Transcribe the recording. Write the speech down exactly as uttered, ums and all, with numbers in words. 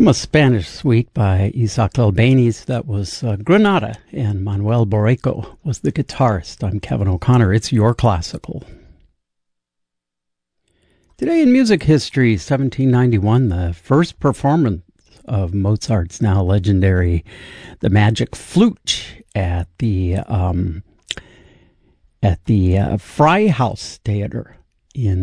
From a Spanish suite by Isaac Albéniz, that was uh, Granada, and Manuel Borrego was the guitarist. I'm Kevin O'Connor. It's Your Classical. Today in music history, seventeen ninety-one, the first performance of Mozart's now legendary The Magic Flute at the um, at the uh, Freihaus Theater in